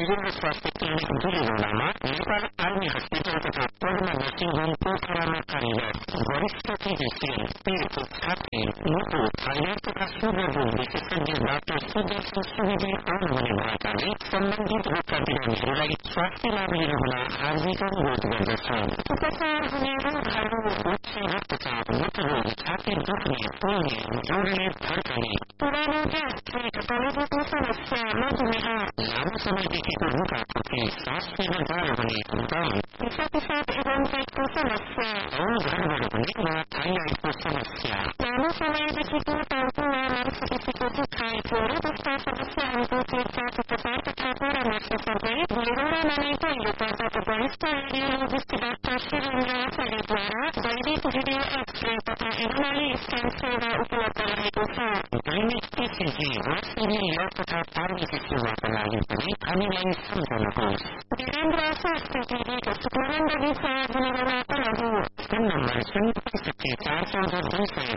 निशुल्क स्वास्थ्य clinic दुलीगौडामा Nepal army hospital तथा पद्मा नर्सिङ होम पोखरामा कार्यरत वरिष्ठ फिजिशियन पेट छाती मुटु थाइरोइड तथा सुगर रोग विशेषज्ञ डाक्टर सुदर्शन सुवेदी आउनुहुने भएकाले सम्बन्धित रोगका बिरामीहरूलाई स्वास्थ्य लाभ लिन हुन हार्दिक अनुरोध गर्दछन्। उपचार हुने रोगहरू उच्च रक्तचाप, मुटु रोग, छाती दुख्ने, पोल्ने, जोड्ने, फर्कने, पुरानो ग्यास्ट्रिक, तलेबुको समस्या, मधुमेह, लामो समयदेखिको रुगाखोकी, सास फेर्न गाह्रो हुने, दम, पिसाब एवं पेटको समस्या, औल गडबड हुने वा थाइरोइडको समस्या, लामो समयदेखिको टाउको वा मांसपेशीको दुखाइ, ज्वरो जस्ता समस्याहरूको चेपचाप उपचार तथा परामर्श गर्दै भोलिगौडामा नै पहिलो पटक वरिष्ठ रेडियोलोजिस्ट डाक्टर सुरेन्द्र आचार्यद्वारा दैनिक भिडियो एक्सरे तथा एमआरआई स्क्यान सेवा उपलब्ध रहेको छ। दैनिक इसिजी वा सिभिल तथा फार्मेसी सेवाका लागि पनि हामीलाई सम्झनुहोस्। वीरेन्द्र स्वास्थ्य क्लिनिक सुक्लानन्द विषय भोलिगौडा तराजु। Phone number 065 414